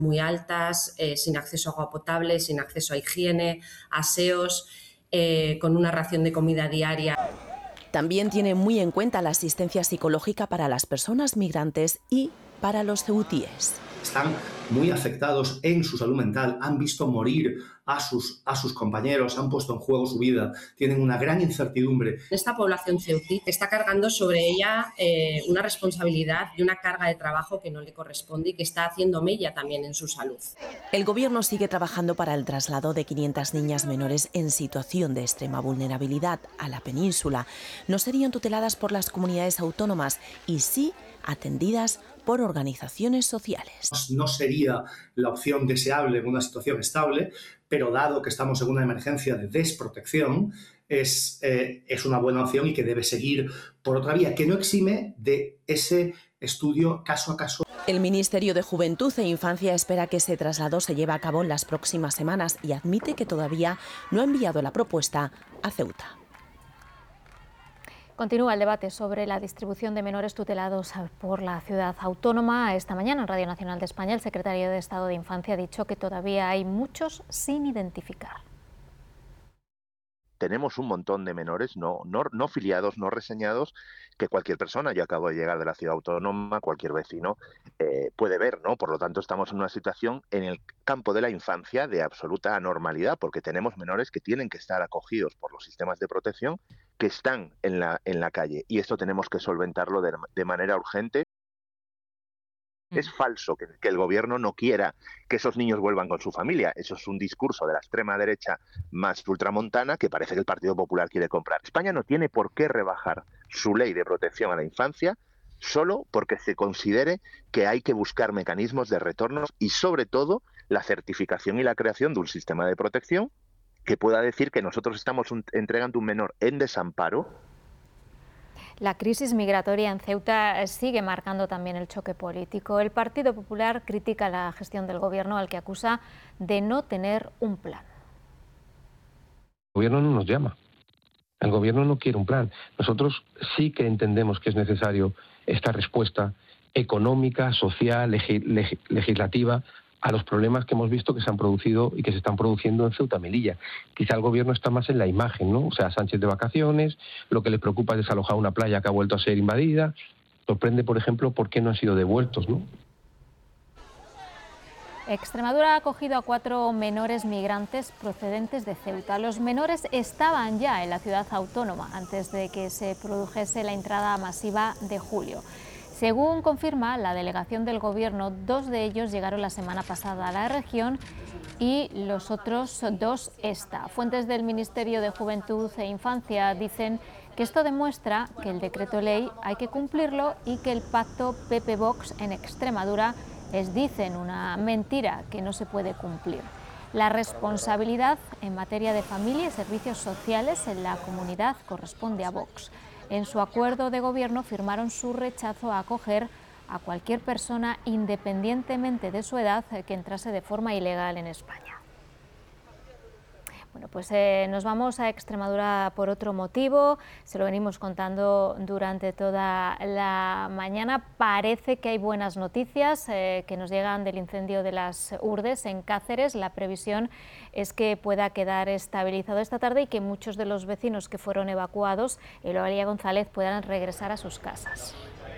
muy altas, sin acceso a agua potable, sin acceso a higiene, aseos, con una ración de comida diaria. También tiene muy en cuenta la asistencia psicológica para las personas migrantes y para los ceutíes. Están muy afectados en su salud mental, han visto morir a sus compañeros, han puesto en juego su vida, tienen una gran incertidumbre. Esta población ceutí está cargando sobre ella una responsabilidad y una carga de trabajo que no le corresponde y que está haciendo mella también en su salud. El Gobierno sigue trabajando para el traslado de 500 niñas menores en situación de extrema vulnerabilidad a la península. No serían tuteladas por las comunidades autónomas y sí atendidas por organizaciones sociales. No sería la opción deseable en una situación estable, pero dado que estamos en una emergencia de desprotección, es una buena opción y que debe seguir por otra vía, que no exime de ese estudio caso a caso. El Ministerio de Juventud e Infancia espera que ese traslado se lleve a cabo en las próximas semanas y admite que todavía no ha enviado la propuesta a Ceuta. Continúa el debate sobre la distribución de menores tutelados por la ciudad autónoma. Esta mañana en Radio Nacional de España el secretario de Estado de Infancia ha dicho que todavía hay muchos sin identificar. Tenemos un montón de menores no filiados, no reseñados, que cualquier persona, yo acabo de llegar de la ciudad autónoma, cualquier vecino puede ver, ¿no? Por lo tanto, estamos en una situación en el campo de la infancia de absoluta anormalidad, porque tenemos menores que tienen que estar acogidos por los sistemas de protección que están en la calle, y esto tenemos que solventarlo de manera urgente. Es falso que el gobierno no quiera que esos niños vuelvan con su familia. Eso es un discurso de la extrema derecha más ultramontana que parece que el Partido Popular quiere comprar. España no tiene por qué rebajar su ley de protección a la infancia solo porque se considere que hay que buscar mecanismos de retorno y, sobre todo, la certificación y la creación de un sistema de protección que pueda decir que nosotros estamos entregando un menor en desamparo. La crisis migratoria en Ceuta sigue marcando también el choque político. El Partido Popular critica la gestión del Gobierno, al que acusa de no tener un plan. El Gobierno no nos llama. El Gobierno no quiere un plan. Nosotros sí que entendemos que es necesario esta respuesta económica, social, legislativa a los problemas que hemos visto que se han producido y que se están produciendo en Ceuta y Melilla. Quizá el gobierno está más en la imagen, ¿no? O sea, Sánchez de vacaciones, lo que le preocupa es desalojar una playa que ha vuelto a ser invadida. Sorprende, por ejemplo, por qué no han sido devueltos, ¿no? Extremadura ha acogido a 4 menores migrantes procedentes de Ceuta. Los menores estaban ya en la ciudad autónoma antes de que se produjese la entrada masiva de julio. Según confirma la delegación del Gobierno, 2 de ellos llegaron la semana pasada a la región y los otros 2 esta. Fuentes del Ministerio de Juventud e Infancia dicen que esto demuestra que el decreto ley hay que cumplirlo y que el pacto PP-Vox en Extremadura es, dicen, una mentira que no se puede cumplir. La responsabilidad en materia de familia y servicios sociales en la comunidad corresponde a Vox. En su acuerdo de gobierno firmaron su rechazo a acoger a cualquier persona, independientemente de su edad, que entrase de forma ilegal en España. Bueno, pues nos vamos a Extremadura por otro motivo, se lo venimos contando durante toda la mañana. Parece que hay buenas noticias que nos llegan del incendio de las Urdes en Cáceres. La previsión es que pueda quedar estabilizado esta tarde y que muchos de los vecinos que fueron evacuados, Eloalia González, puedan regresar a sus casas.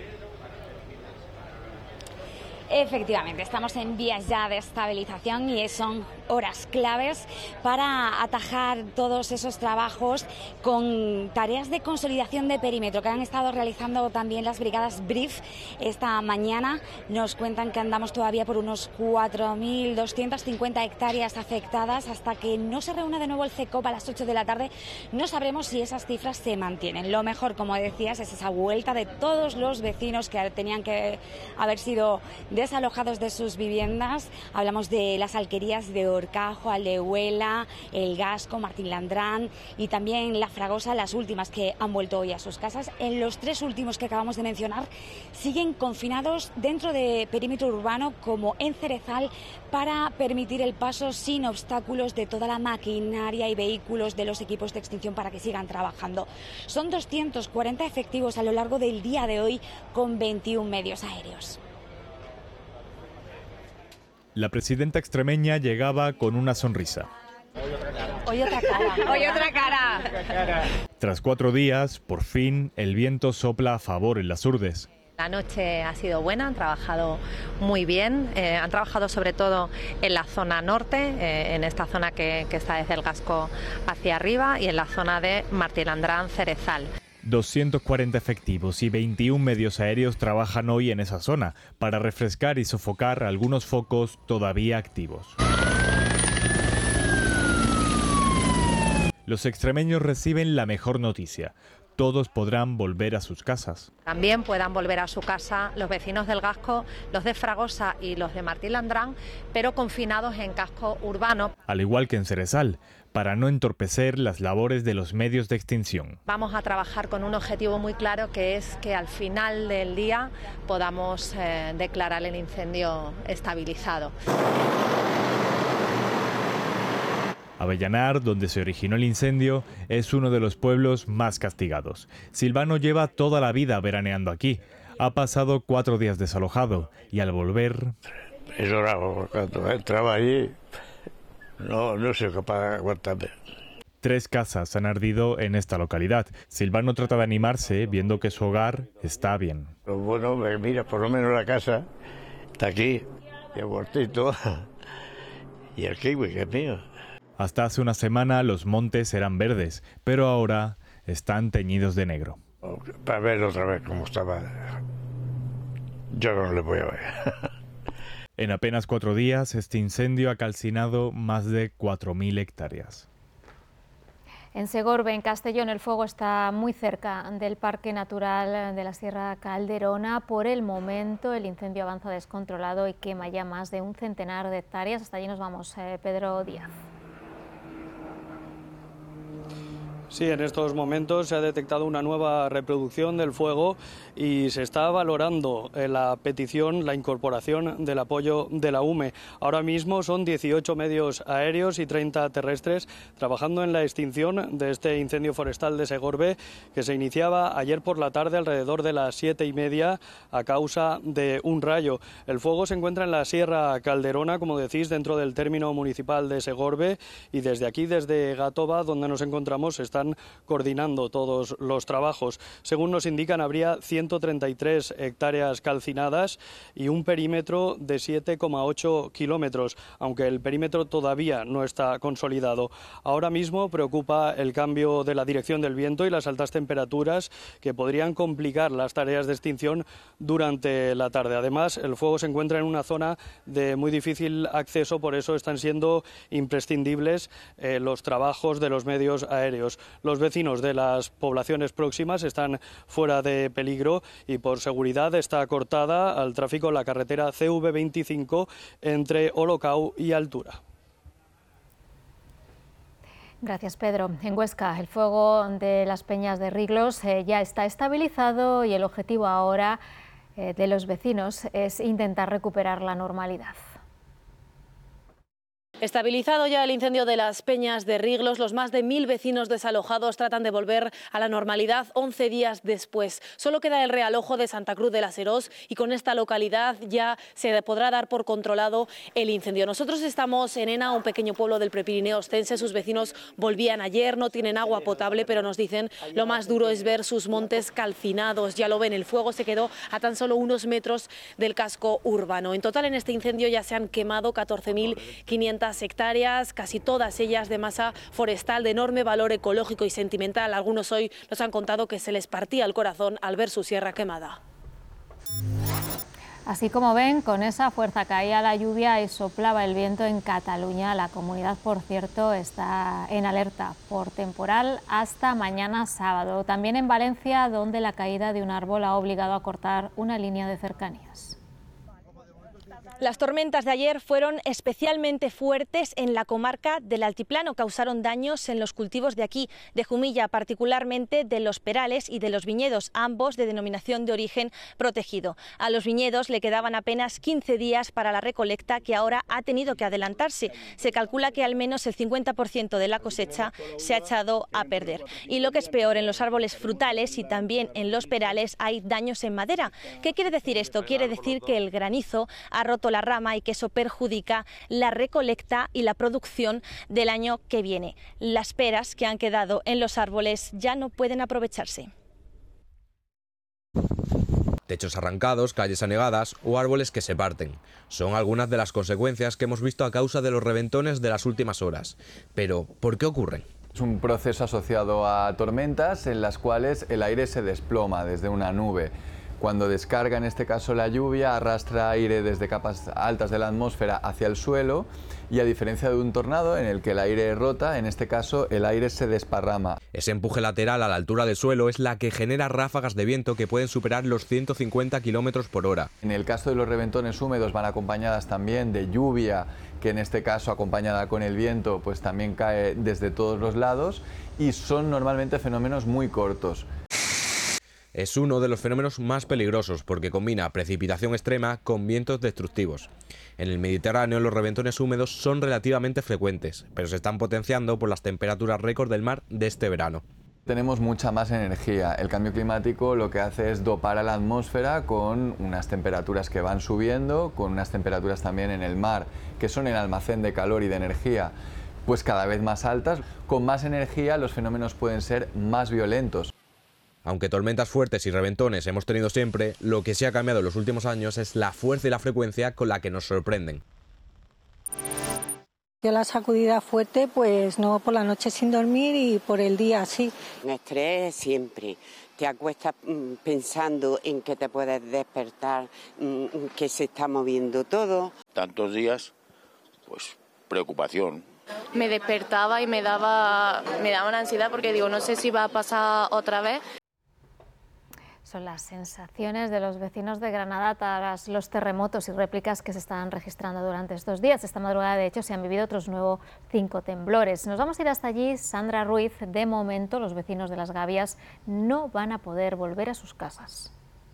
Efectivamente, estamos en vías ya de estabilización y son horas claves para atajar todos esos trabajos con tareas de consolidación de perímetro que han estado realizando también las brigadas BRIF. Esta mañana nos cuentan que andamos todavía por unos 4.250 hectáreas afectadas. Hasta que no se reúna de nuevo el CECOP a las 8 de la tarde no sabremos si esas cifras se mantienen. Lo mejor, como decías, es esa vuelta de todos los vecinos que tenían que haber sido desalojados de sus viviendas. Hablamos de las alquerías de Horcajo, Aldehuela, El Gasco, Martín Landrán y también La Fragosa, las últimas que han vuelto hoy a sus casas. En los 3 últimos que acabamos de mencionar siguen confinados dentro de perímetro urbano, como en Cerezal, para permitir el paso sin obstáculos de toda la maquinaria y vehículos de los equipos de extinción para que sigan trabajando. Son 240 efectivos a lo largo del día de hoy con 21 medios aéreos. La presidenta extremeña llegaba con una sonrisa. Hoy otra cara. Hoy otra cara. Tras 4 días, por fin, el viento sopla a favor en las Urdes. La noche ha sido buena, han trabajado muy bien, han trabajado sobre todo en la zona norte, en esta zona que está desde el Gasco hacia arriba, y en la zona de Martirandrán-Cerezal. 240 efectivos y 21 medios aéreos trabajan hoy en esa zona para refrescar y sofocar algunos focos todavía activos. Los extremeños reciben la mejor noticia. Todos podrán volver a sus casas. También puedan volver a su casa los vecinos del Gasco, los de Fragosa y los de Martirandrán, pero confinados en casco urbano. Al igual que en Cerezal, para no entorpecer las labores de los medios de extinción. Vamos a trabajar con un objetivo muy claro, que es que al final del día podamos declarar el incendio estabilizado. Avellanar, donde se originó el incendio, es uno de los pueblos más castigados. Silvano lleva toda la vida veraneando aquí. Ha pasado 4 días desalojado y al volver... He llorado cuando entraba allí. No soy capaz de aguantarme. 3 casas han ardido en esta localidad. Silvano trata de animarse viendo que su hogar está bien. Lo bueno, mira, por lo menos la casa está aquí, y el huertito, y el kiwi, que es mío. Hasta hace una semana los montes eran verdes, pero ahora están teñidos de negro. Para ver otra vez cómo estaba, yo no le voy a ver. En apenas 4 días, este incendio ha calcinado más de 4.000 hectáreas. En Segorbe, en Castellón, el fuego está muy cerca del Parque Natural de la Sierra Calderona. Por el momento, el incendio avanza descontrolado y quema ya más de un centenar de hectáreas. Hasta allí nos vamos, Pedro Díaz. Sí, en estos momentos se ha detectado una nueva reproducción del fuego y se está valorando la petición, la incorporación del apoyo de la UME. Ahora mismo son 18 medios aéreos y 30 terrestres trabajando en la extinción de este incendio forestal de Segorbe, que se iniciaba ayer por la tarde alrededor de las 7:30 a causa de un rayo. El fuego se encuentra en la Sierra Calderona, como decís, dentro del término municipal de Segorbe, y desde aquí, desde Gatoba, donde nos encontramos, están coordinando todos los trabajos. Según nos indican, habría 133 hectáreas calcinadas y un perímetro de 7,8 kilómetros, aunque el perímetro todavía no está consolidado. Ahora mismo preocupa el cambio de la dirección del viento y las altas temperaturas que podrían complicar las tareas de extinción durante la tarde. Además, el fuego se encuentra en una zona de muy difícil acceso, por eso están siendo imprescindibles los trabajos de los medios aéreos. Los vecinos de las poblaciones próximas están fuera de peligro y por seguridad está cortada al tráfico la carretera CV25 entre Olocau y Altura. Gracias, Pedro. En Huesca, el fuego de las Peñas de Riglos ya está estabilizado y el objetivo ahora de los vecinos es intentar recuperar la normalidad. Estabilizado ya el incendio de las Peñas de Riglos, los más de 1000 vecinos desalojados tratan de volver a la normalidad 11 días después. Solo queda el realojo de Santa Cruz de las Herós y con esta localidad ya se podrá dar por controlado el incendio. Nosotros estamos en Ena, un pequeño pueblo del Prepirineo ostense. Sus vecinos volvían ayer, no tienen agua potable, pero nos dicen lo más duro es ver sus montes calcinados. Ya lo ven, el fuego se quedó a tan solo unos metros del casco urbano. En total, en este incendio ya se han quemado 14.500 hectáreas, casi todas ellas de masa forestal de enorme valor ecológico y sentimental. Algunos hoy nos han contado que se les partía el corazón al ver su sierra quemada. Así como ven, con esa fuerza caía la lluvia y soplaba el viento en Cataluña. La comunidad, por cierto, está en alerta por temporal hasta mañana sábado. También en Valencia, donde la caída de un árbol ha obligado a cortar una línea de cercanías. Las tormentas de ayer fueron especialmente fuertes en la comarca del Altiplano, causaron daños en los cultivos de aquí, de Jumilla, particularmente de los perales y de los viñedos, ambos de denominación de origen protegido. A los viñedos le quedaban apenas 15 días para la recolecta, que ahora ha tenido que adelantarse. Se calcula que al menos el 50% de la cosecha se ha echado a perder. Y lo que es peor, en los árboles frutales y también en los perales hay daños en madera. ¿Qué quiere decir esto? Quiere decir que el granizo ha roto con la rama y que eso perjudica la recolecta y la producción del año que viene. Las peras que han quedado en los árboles ya no pueden aprovecharse. Techos arrancados, calles anegadas o árboles que se parten. Son algunas de las consecuencias que hemos visto a causa de los reventones de las últimas horas. Pero, ¿por qué ocurren? Es un proceso asociado a tormentas en las cuales el aire se desploma desde una nube. Cuando descarga, en este caso la lluvia, arrastra aire desde capas altas de la atmósfera hacia el suelo y, a diferencia de un tornado en el que el aire rota, en este caso el aire se desparrama. Ese empuje lateral a la altura del suelo es la que genera ráfagas de viento que pueden superar los 150 km por hora. En el caso de los reventones húmedos van acompañadas también de lluvia, que en este caso, acompañada con el viento, pues también cae desde todos los lados y son normalmente fenómenos muy cortos. Es uno de los fenómenos más peligrosos porque combina precipitación extrema con vientos destructivos. En el Mediterráneo los reventones húmedos son relativamente frecuentes, pero se están potenciando por las temperaturas récord del mar de este verano. Tenemos mucha más energía. El cambio climático lo que hace es dopar a la atmósfera con unas temperaturas que van subiendo, con unas temperaturas también en el mar, que son el almacén de calor y de energía, pues cada vez más altas. Con más energía los fenómenos pueden ser más violentos. Aunque tormentas fuertes y reventones hemos tenido siempre, lo que sí ha cambiado en los últimos años es la fuerza y la frecuencia con la que nos sorprenden. Yo la sacudida fuerte, pues no por la noche sin dormir y por el día sí. Un estrés siempre. Te acuestas pensando en que te puedes despertar, que se está moviendo todo. Tantos días, pues preocupación. Me despertaba y me daba una ansiedad porque digo, no sé si va a pasar otra vez. Son las sensaciones de los vecinos de Granada tras los terremotos y réplicas que se están registrando durante estos días. Esta madrugada, de hecho, se han vivido otros nuevos 5 temblores. Nos vamos a ir hasta allí. Sandra Ruiz, de momento, los vecinos de Las Gavias no van a poder volver a sus casas.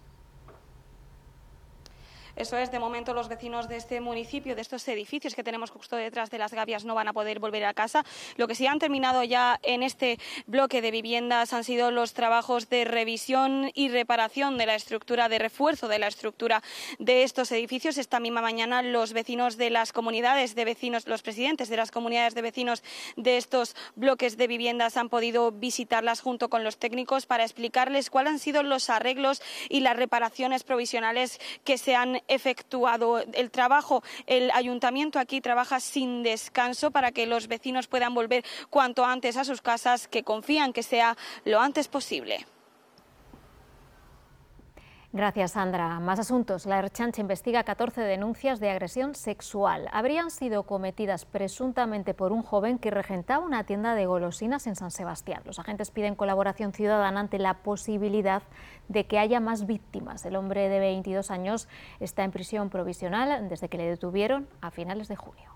Eso es, de momento los vecinos de este municipio, de estos edificios que tenemos justo detrás de Las Gavias, no van a poder volver a casa. Lo que sí han terminado ya en este bloque de viviendas han sido los trabajos de revisión y reparación de la estructura, de refuerzo de la estructura de estos edificios. Esta misma mañana los vecinos de las comunidades de vecinos, los presidentes de las comunidades de vecinos de estos bloques de viviendas han podido visitarlas junto con los técnicos para explicarles cuáles han sido los arreglos y las reparaciones provisionales que se han efectuado. El trabajo, el ayuntamiento aquí trabaja sin descanso para que los vecinos puedan volver cuanto antes a sus casas, que confían que sea lo antes posible. Gracias, Sandra. Más asuntos. La Ertzaintza investiga 14 denuncias de agresión sexual. Habrían sido cometidas presuntamente por un joven que regentaba una tienda de golosinas en San Sebastián. Los agentes piden colaboración ciudadana ante la posibilidad de que haya más víctimas. El hombre de 22 años está en prisión provisional desde que le detuvieron a finales de junio.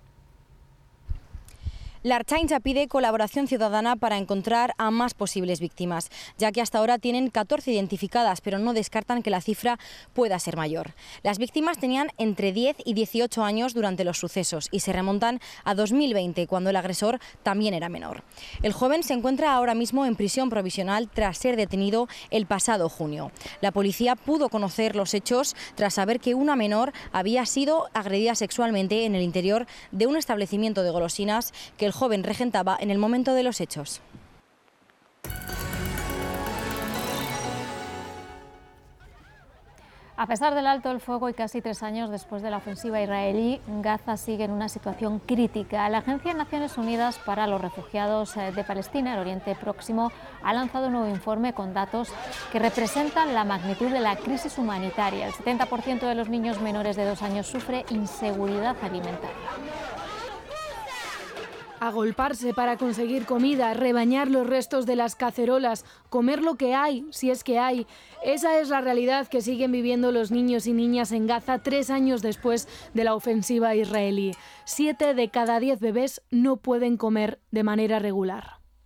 La Ertzaintza pide colaboración ciudadana para encontrar a más posibles víctimas, ya que hasta ahora tienen 14 identificadas, pero no descartan que la cifra pueda ser mayor. Las víctimas tenían entre 10 y 18 años durante los sucesos y se remontan a 2020, cuando el agresor también era menor. El joven se encuentra ahora mismo en prisión provisional tras ser detenido el pasado junio. La policía pudo conocer los hechos tras saber que una menor había sido agredida sexualmente en el interior de un establecimiento de golosinas que el joven regentaba en el momento de los hechos. A pesar del alto el fuego y casi 3 años después de la ofensiva israelí, Gaza sigue en una situación crítica. La Agencia de Naciones Unidas para los Refugiados de Palestina, el Oriente Próximo, ha lanzado un nuevo informe con datos que representan la magnitud de la crisis humanitaria. El 70% de los niños menores de 2 años sufre inseguridad alimentaria. Agolparse para conseguir comida, rebañar los restos de las cacerolas, comer lo que hay, si es que hay. Esa es la realidad que siguen viviendo los niños y niñas en Gaza 3 años después de la ofensiva israelí. 7 de cada 10 bebés no pueden comer de manera regular.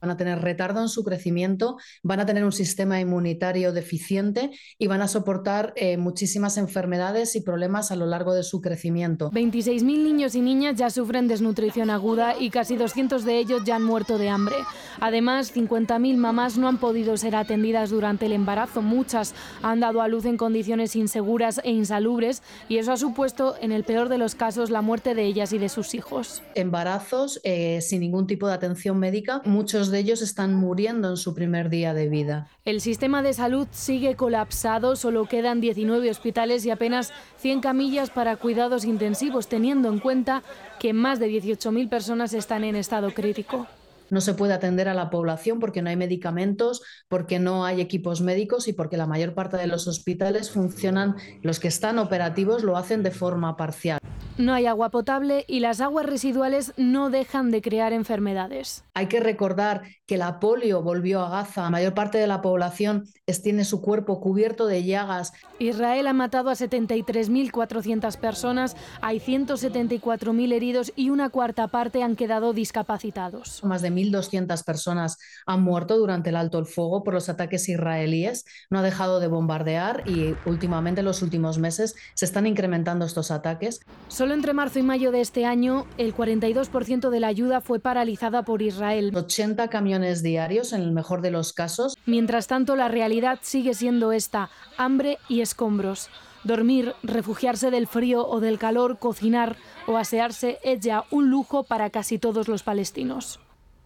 Van a tener retardo en su crecimiento, van a tener un sistema inmunitario deficiente y van a soportar muchísimas enfermedades y problemas a lo largo de su crecimiento. 26.000 niños y niñas ya sufren desnutrición aguda y casi 200 de ellos ya han muerto de hambre. Además, 50.000 mamás no han podido ser atendidas durante el embarazo. Muchas han dado a luz en condiciones inseguras e insalubres y eso ha supuesto, en el peor de los casos, la muerte de ellas y de sus hijos. Embarazos sin ningún tipo de atención médica, muchos de ellos están muriendo en su primer día de vida. El sistema de salud sigue colapsado, solo quedan 19 hospitales y apenas 100 camillas para cuidados intensivos, teniendo en cuenta que más de 18.000 personas están en estado crítico. No se puede atender a la población porque no hay medicamentos, porque no hay equipos médicos y porque la mayor parte de los hospitales funcionan, los que están operativos lo hacen de forma parcial. No hay agua potable y las aguas residuales no dejan de crear enfermedades. Hay que recordar que la polio volvió a Gaza. La mayor parte de la población tiene su cuerpo cubierto de llagas. Israel ha matado a 73.400 personas, hay 174.000 heridos y una cuarta parte han quedado discapacitados. Más de 1.200 personas han muerto durante el alto el fuego por los ataques israelíes. No ha dejado de bombardear y últimamente, en los últimos meses, se están incrementando estos ataques. Solo entre marzo y mayo de este año, el 42% de la ayuda fue paralizada por Israel. 80 camiones diarios, en el mejor de los casos. Mientras tanto, la realidad sigue siendo esta: hambre y escombros. Dormir, refugiarse del frío o del calor, cocinar o asearse es ya un lujo para casi todos los palestinos.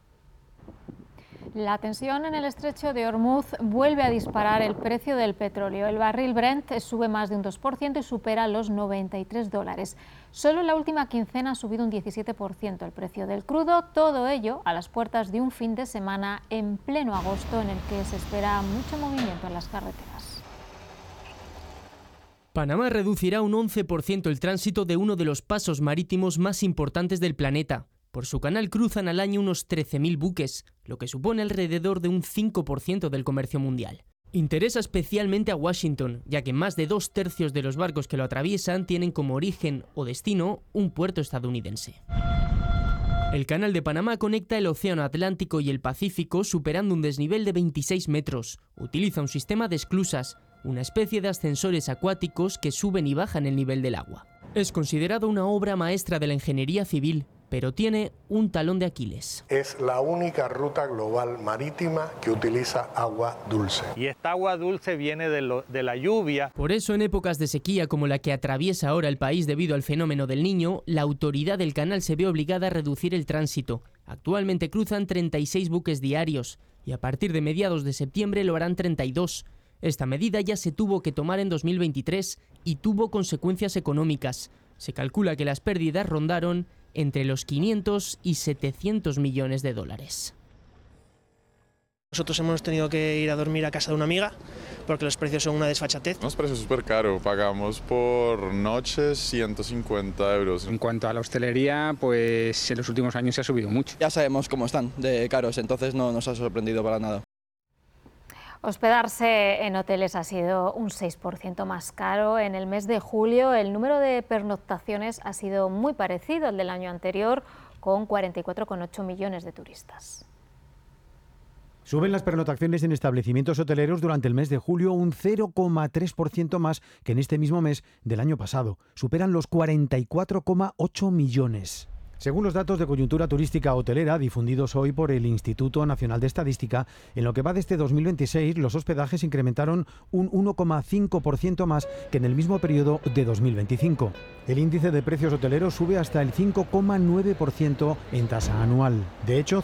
La tensión en el estrecho de Hormuz vuelve a disparar el precio del petróleo. El barril Brent sube más de un 2% y supera los $93. Solo en la última quincena ha subido un 17% el precio del crudo. Todo ello a las puertas de un fin de semana en pleno agosto en el que se espera mucho movimiento en las carreteras. Panamá reducirá un 11% el tránsito de uno de los pasos marítimos más importantes del planeta. Por su canal cruzan al año unos 13.000 buques, lo que supone alrededor de un 5% del comercio mundial. Interesa especialmente a Washington, ya que más de 2/3 de los barcos que lo atraviesan tienen como origen o destino un puerto estadounidense. El canal de Panamá conecta el Océano Atlántico y el Pacífico superando un desnivel de 26 metros. Utiliza un sistema de esclusas, una especie de ascensores acuáticos que suben y bajan el nivel del agua. Es considerado una obra maestra de la ingeniería civil, pero tiene un talón de Aquiles. Es la única ruta global marítima que utiliza agua dulce. Y esta agua dulce viene de la lluvia. Por eso, en épocas de sequía como la que atraviesa ahora el país debido al fenómeno del Niño, la autoridad del canal se ve obligada a reducir el tránsito. Actualmente cruzan 36 buques diarios y a partir de mediados de septiembre lo harán 32. Esta medida ya se tuvo que tomar en 2023 y tuvo consecuencias económicas. Se calcula que las pérdidas rondaron entre los 500 y 700 millones de dólares. Nosotros hemos tenido que ir a dormir a casa de una amiga porque los precios son una desfachatez. Los precios súper caros, pagamos por noches 150 euros. En cuanto a la hostelería, pues en los últimos años se ha subido mucho. Ya sabemos cómo están de caros, entonces no nos ha sorprendido para nada. Hospedarse en hoteles ha sido un 6% más caro. En el mes de julio el número de pernoctaciones ha sido muy parecido al del año anterior, con 44,8 millones de turistas. Suben las pernoctaciones en establecimientos hoteleros durante el mes de julio un 0,3% más que en este mismo mes del año pasado. Superan los 44,8 millones. Según los datos de coyuntura turística hotelera difundidos hoy por el Instituto Nacional de Estadística, en lo que va de este 2026 los hospedajes incrementaron un 1,5% más que en el mismo periodo de 2025. El índice de precios hoteleros sube hasta el 5,9% en tasa anual. De hecho,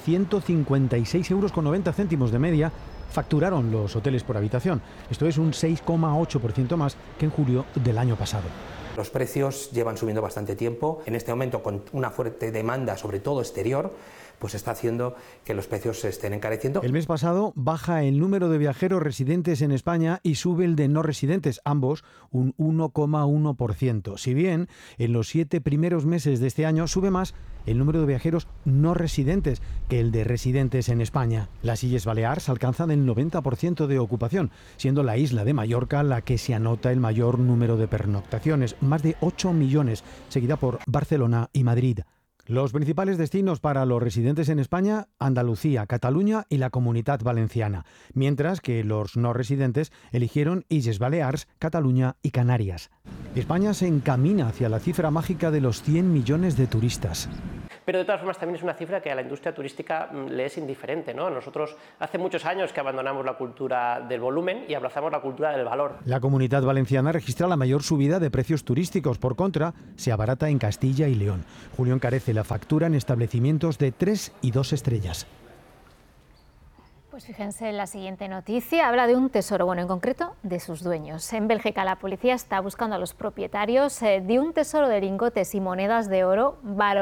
156,90 € de media facturaron los hoteles por habitación. Esto es un 6,8% más que en julio del año pasado. Los precios llevan subiendo bastante tiempo. En este momento, con una fuerte demanda, sobre todo exterior, pues está haciendo que los precios se estén encareciendo. El mes pasado baja el número de viajeros residentes en España y sube el de no residentes, ambos un 1,1%. Si bien en los 7 primeros meses de este año sube más el número de viajeros no residentes que el de residentes en España. Las Illes Balears alcanzan el 90% de ocupación, siendo la isla de Mallorca la que se anota el mayor número de pernoctaciones, más de 8 millones, seguida por Barcelona y Madrid. Los principales destinos para los residentes en España: Andalucía, Cataluña y la Comunitat Valenciana, mientras que los no residentes eligieron Illes Balears, Cataluña y Canarias. España se encamina hacia la cifra mágica de los 100 millones de turistas. Pero de todas formas también es una cifra que a la industria turística le es indiferente, ¿no? Nosotros hace muchos años que abandonamos la cultura del volumen y abrazamos la cultura del valor. La Comunitat Valenciana registra la mayor subida de precios turísticos. Por contra, se abarata en Castilla y León. Julio encarece la factura en establecimientos de 3 y 2 estrellas. Pues fíjense en la siguiente noticia, habla de un tesoro, bueno, en concreto de sus dueños. En Bélgica la policía está buscando a los propietarios de un tesoro de lingotes y monedas de oro valorados